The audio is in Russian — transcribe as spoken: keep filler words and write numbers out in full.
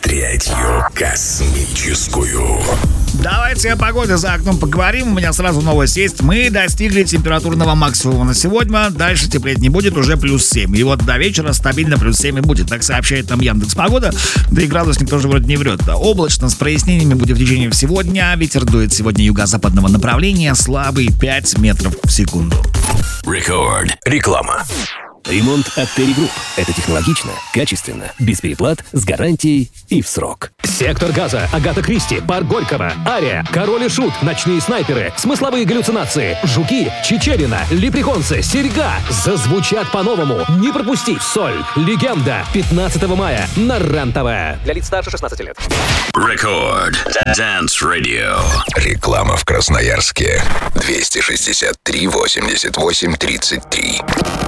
Третью космическую. Давайте о погоде за окном поговорим. У меня сразу новость есть. Мы достигли температурного максимума на сегодня. Дальше теплеть не будет, уже плюс семь. И вот до вечера стабильно плюс семь и будет. Так сообщает нам Яндекс.Погода. Да и градусник тоже вроде не врет. Облачно, с прояснениями будет в течение всего дня. Ветер дует сегодня юго-западного направления. Слабый пять метров в секунду. Рекорд. Реклама. Ремонт от Терри Групп. Это технологично, качественно, без переплат, с гарантией и в срок. Сектор газа, Агата Кристи, Парк Горького, Ария, Король и Шут, Ночные снайперы, Смысловые галлюцинации, Жуки, Чичерина, Леприконсы, Серьга зазвучат по-новому. Не пропусти. Соль. Легенда. пятнадцатого мая на РЕН-ТВ. Для лиц старше шестнадцати лет. Рекорд. Dance Radio. Реклама в Красноярске. двести шестьдесят три восемьдесят восемь тридцать три.